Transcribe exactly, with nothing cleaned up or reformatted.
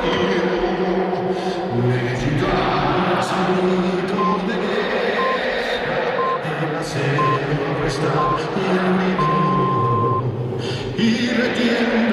Mexicanos, gritos de guerra, el acero está y el ritmo, y retiene